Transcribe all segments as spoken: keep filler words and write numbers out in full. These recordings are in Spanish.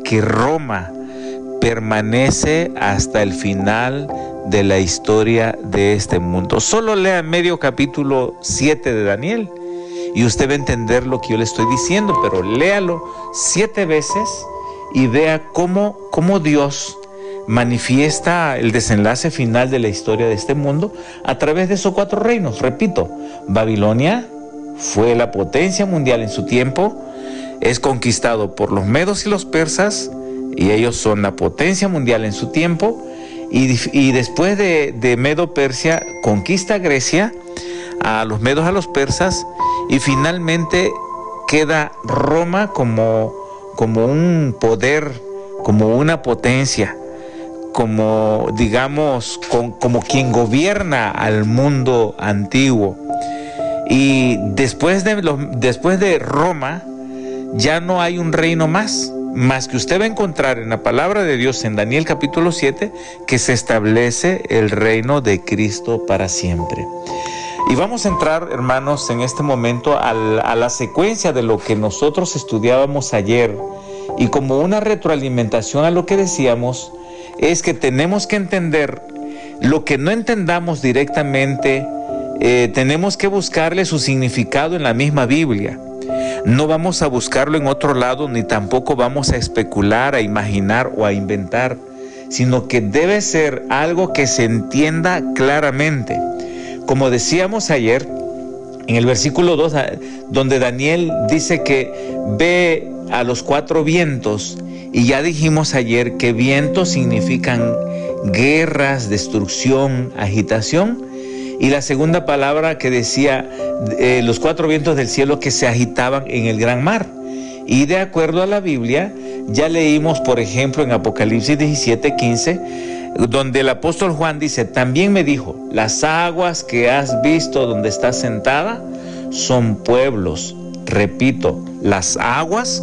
que Roma permanece hasta el final de la historia de este mundo. Solo lea medio capítulo siete de Daniel y usted va a entender lo que yo le estoy diciendo, pero léalo siete veces y vea cómo, cómo Dios manifiesta el desenlace final de la historia de este mundo a través de esos cuatro reinos. Repito, Babilonia fue la potencia mundial en su tiempo, es conquistado por los medos y los persas, y ellos son la potencia mundial en su tiempo, y, y después de, de Medo-Persia conquista Grecia, a los medos, a los persas, y finalmente queda Roma como, como un poder, como una potencia, como digamos, con, como quien gobierna al mundo antiguo. Y después de, los, después de Roma ya no hay un reino más, más que usted va a encontrar en la palabra de Dios en Daniel capítulo siete, que se establece el reino de Cristo para siempre. Y vamos a entrar, hermanos, en este momento a la, a la secuencia de lo que nosotros estudiábamos ayer, y como una retroalimentación a lo que decíamos, es que tenemos que entender lo que no entendamos directamente, eh, tenemos que buscarle su significado en la misma Biblia. No vamos a buscarlo en otro lado, ni tampoco vamos a especular, a imaginar o a inventar, sino que debe ser algo que se entienda claramente. Como decíamos ayer, en el versículo dos, donde Daniel dice que ve a los cuatro vientos, y ya dijimos ayer que vientos significan guerras, destrucción, agitación, y la segunda palabra que decía eh, los cuatro vientos del cielo que se agitaban en el gran mar. Y de acuerdo a la Biblia, ya leímos, por ejemplo, en Apocalipsis diecisiete, quince, donde el apóstol Juan dice: también me dijo, las aguas que has visto donde estás sentada son pueblos. Repito, las aguas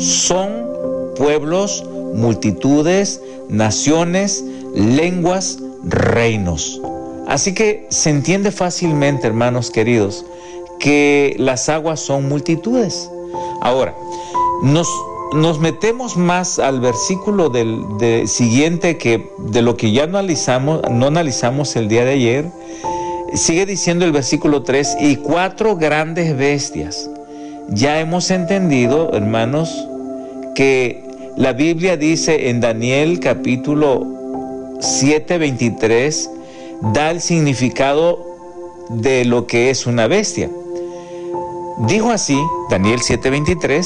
son pueblos, multitudes, naciones, lenguas, reinos. Así que se entiende fácilmente, hermanos queridos, que las aguas son multitudes. Ahora, nos, nos metemos más al versículo del, de, siguiente, que de lo que ya analizamos, no analizamos el día de ayer. Sigue diciendo el versículo tres: y cuatro grandes bestias. Ya hemos entendido, hermanos, que la Biblia dice en Daniel capítulo siete, veintitrés, da el significado de lo que es una bestia. Dijo así, Daniel siete, veintitrés: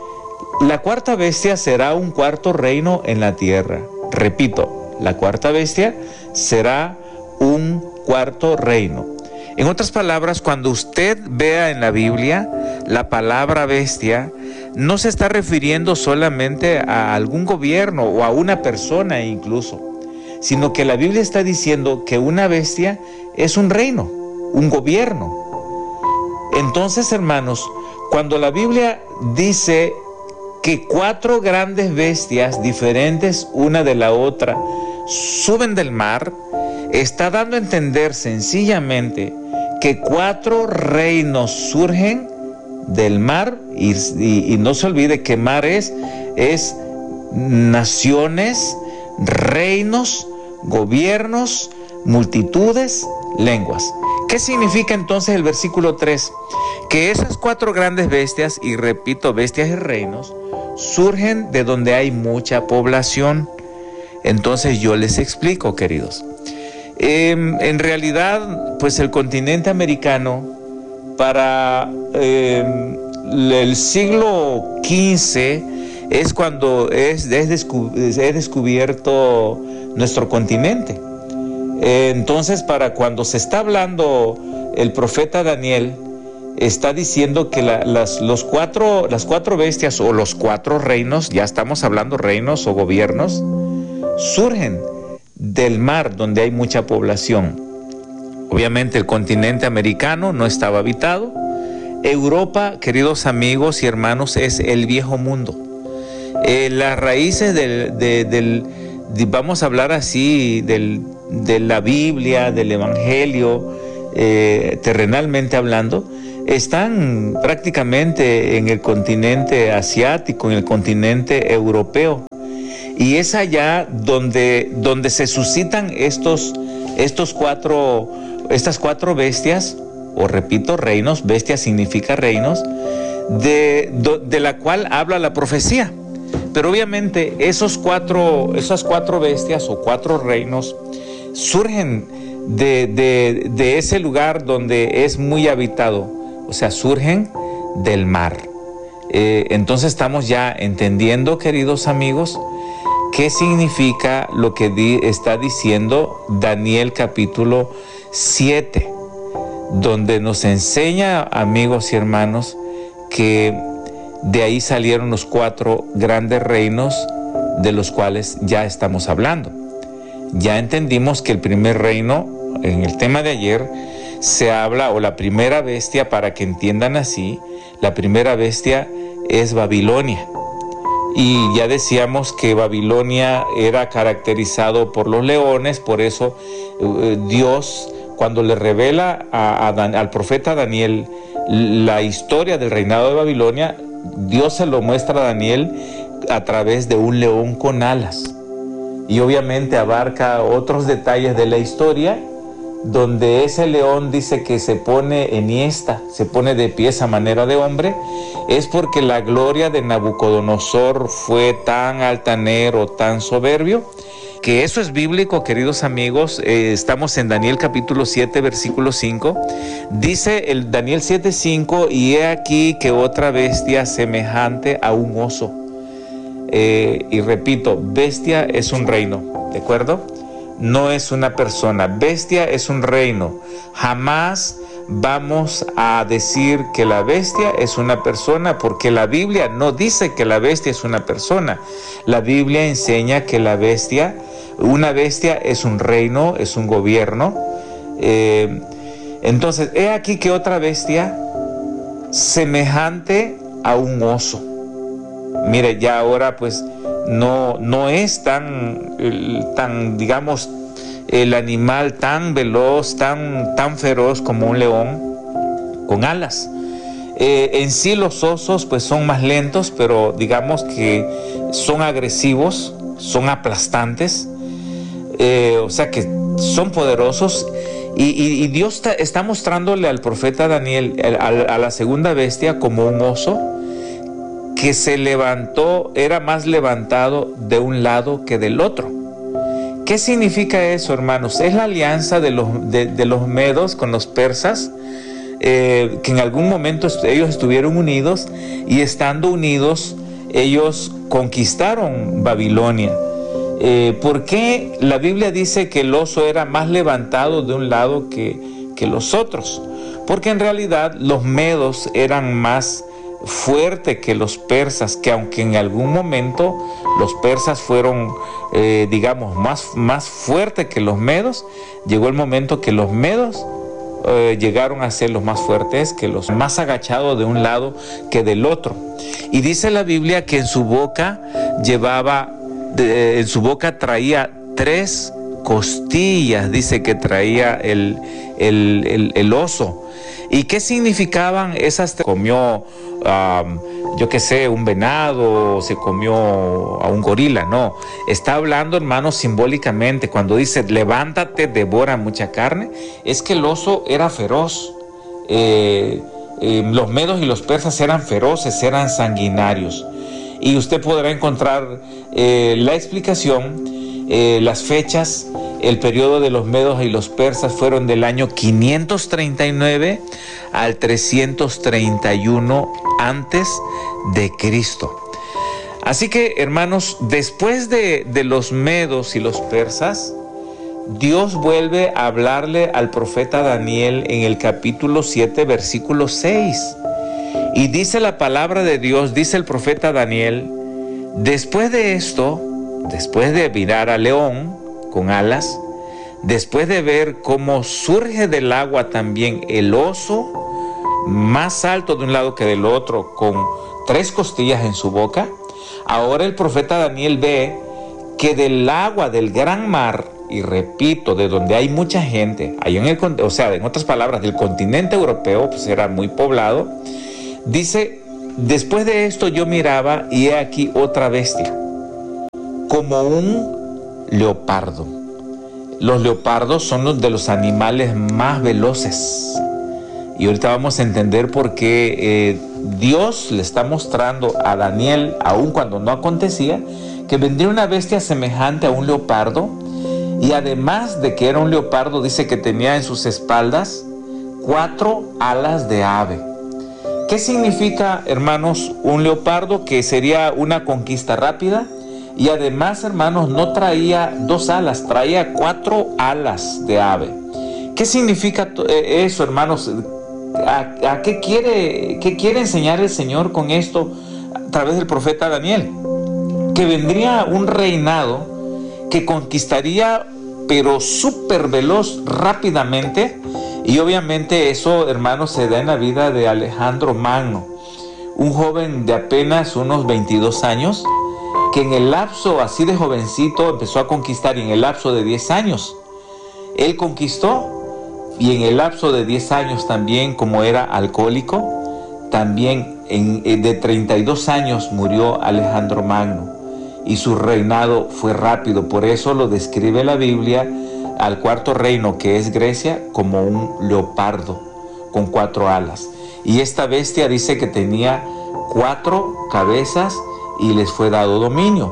la cuarta bestia será un cuarto reino en la tierra. Repito, la cuarta bestia será un cuarto reino. En otras palabras, cuando usted vea en la Biblia la palabra bestia, no se está refiriendo solamente a algún gobierno o a una persona incluso, sino que la Biblia está diciendo que una bestia es un reino, un gobierno. Entonces, hermanos, cuando la Biblia dice que cuatro grandes bestias diferentes una de la otra suben del mar, está dando a entender sencillamente que cuatro reinos surgen del mar, y, y, y no se olvide que mar es, es naciones, reinos, gobiernos, multitudes, lenguas. ¿Qué significa entonces el versículo tres? Que esas cuatro grandes bestias, y repito, bestias y reinos, surgen de donde hay mucha población. Entonces yo les explico, queridos. Eh, en realidad, pues el continente americano, para eh, el siglo quince, es cuando es, es, descu- es descubierto nuestro continente. Eh, entonces, para cuando se está hablando, el profeta Daniel está diciendo que la, las, los cuatro, las cuatro bestias o los cuatro reinos, ya estamos hablando reinos o gobiernos, surgen del mar donde hay mucha población. Obviamente el continente americano no estaba habitado. Europa, queridos amigos y hermanos, es el viejo mundo. Eh, las raíces del, de, del de, vamos a hablar así, del, de la Biblia, del Evangelio, eh, terrenalmente hablando, están prácticamente en el continente asiático, en el continente europeo. Y es allá donde, donde se suscitan estos, estos cuatro, estas cuatro bestias, o repito, reinos. Bestia significa reinos, de, de, de la cual habla la profecía. Pero obviamente esos cuatro, esas cuatro bestias o cuatro reinos surgen de, de, de ese lugar donde es muy habitado, o sea, surgen del mar. Eh, entonces estamos ya entendiendo, queridos amigos, qué significa lo que di, está diciendo Daniel capítulo siete, donde nos enseña, amigos y hermanos, que de ahí salieron los cuatro grandes reinos de los cuales ya estamos hablando. Ya entendimos que el primer reino, en el tema de ayer, se habla, o la primera bestia, para que entiendan así, la primera bestia es Babilonia. Y ya decíamos que Babilonia era caracterizado por los leones, por eso eh, Dios, cuando le revela a, a Dan, al profeta Daniel la historia del reinado de Babilonia, Dios se lo muestra a Daniel a través de un león con alas. Y obviamente abarca otros detalles de la historia, donde ese león dice que se pone enhiesta, se pone de pie a manera de hombre, es porque la gloria de Nabucodonosor fue tan altanero, tan soberbio, que eso es bíblico, queridos amigos. Eh, estamos en Daniel capítulo siete, versículo cinco. Dice el Daniel siete, cinco, y he aquí que otra bestia semejante a un oso. Eh, y repito, bestia es un reino, ¿de acuerdo? No es una persona. Bestia es un reino. Jamás vamos a decir que la bestia es una persona, porque la Biblia no dice que la bestia es una persona. La Biblia enseña que la bestia, una bestia es un reino, es un gobierno. Eh, entonces, he aquí que otra bestia semejante a un oso. Mire, ya ahora pues no, no es tan, tan, digamos, el animal tan veloz, tan, tan feroz como un león con alas. Eh, en sí los osos pues son más lentos, pero digamos que son agresivos, son aplastantes, eh, o sea que son poderosos. Y, y, y Dios está, está mostrándole al profeta Daniel a, a la segunda bestia como un oso que se levantó, era más levantado de un lado que del otro. ¿Qué significa eso, hermanos? Es la alianza de los, de, de los medos con los persas, eh, que en algún momento ellos estuvieron unidos, y estando unidos, ellos conquistaron Babilonia. Eh, ¿Por qué la Biblia dice que el oso era más levantado de un lado que, que los otros? Porque en realidad los medos eran más fuerte que los persas, que aunque en algún momento los persas fueron, eh, digamos, más, más fuertes que los medos, llegó el momento que los medos eh, llegaron a ser los más fuertes, que los más agachados de un lado que del otro. Y dice la Biblia que en su boca llevaba, de, en su boca traía tres costillas, dice que traía el, el, el, el oso. ¿Y qué significaban esas? Comió, um, yo qué sé, un venado, se comió a un gorila. No, está hablando, hermanos, simbólicamente. Cuando dice, levántate, devora mucha carne, es que el oso era feroz. Eh, eh, los medos y los persas eran feroces, eran sanguinarios. Y usted podrá encontrar eh, la explicación, eh, las fechas. El periodo de los medos y los persas fueron del año quinientos treinta y nueve al trescientos treinta y uno antes de Cristo. Así que, hermanos, después de, de los medos y los persas, Dios vuelve a hablarle al profeta Daniel en el capítulo siete, versículo seis. Y dice la palabra de Dios, dice el profeta Daniel, después de esto, después de mirar al león con alas, después de ver cómo surge del agua también el oso, más alto de un lado que del otro, con tres costillas en su boca, ahora el profeta Daniel ve que del agua del gran mar, y repito, de donde hay mucha gente, hay en el, o sea, en otras palabras, del continente europeo, pues era muy poblado, dice, después de esto yo miraba y he aquí otra bestia. como un leopardo. Los leopardos son los de los animales más veloces. Y ahorita vamos a entender por qué eh, Dios le está mostrando a Daniel, aun cuando no acontecía, que vendría una bestia semejante a un leopardo. Y además de que era un leopardo, dice que tenía en sus espaldas cuatro alas de ave. ¿Qué significa, hermanos, un leopardo? Que sería una conquista rápida. Y además, hermanos, no traía dos alas, traía cuatro alas de ave. ¿Qué significa eso, hermanos? ¿A, a qué quiere, qué quiere enseñar el Señor con esto a través del profeta Daniel? Que vendría un reinado que conquistaría, pero súper veloz, rápidamente. Y obviamente eso, hermanos, se da en la vida de Alejandro Magno, un joven de apenas unos veintidós años, que en el lapso así de jovencito empezó a conquistar, y en el lapso de diez años él conquistó. Y en el lapso de diez años también, como era alcohólico, también en, de treinta y dos años murió Alejandro Magno. Y su reinado fue rápido. Por eso lo describe la Biblia al cuarto reino, que es Grecia, como un leopardo con cuatro alas. Y esta bestia dice que tenía cuatro cabezas y les fue dado dominio.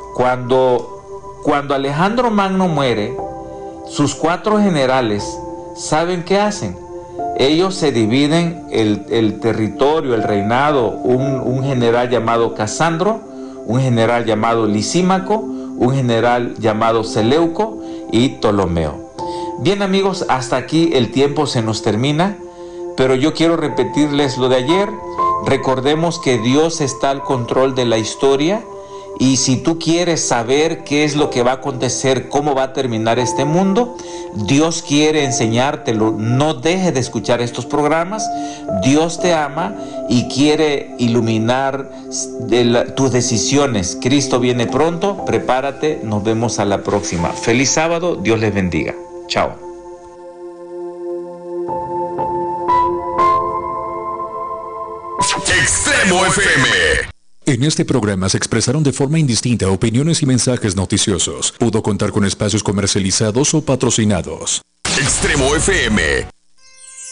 Cuando, cuando Alejandro Magno muere, sus cuatro generales, ¿saben qué hacen? Ellos se dividen el, el territorio, el reinado, un, un general llamado Casandro, un general llamado Lisímaco, un general llamado Seleuco y Ptolomeo. Bien, amigos, hasta aquí el tiempo se nos termina, pero yo quiero repetirles lo de ayer. Recordemos que Dios está al control de la historia, y si tú quieres saber qué es lo que va a acontecer, cómo va a terminar este mundo, Dios quiere enseñártelo. No dejes de escuchar estos programas. Dios te ama y quiere iluminar de la, tus decisiones. Cristo viene pronto, prepárate, nos vemos a la próxima. Feliz sábado, Dios les bendiga. Chao. Extremo F M. En este programa se expresaron de forma indistinta opiniones y mensajes noticiosos. Pudo contar con espacios comercializados o patrocinados. Extremo F M.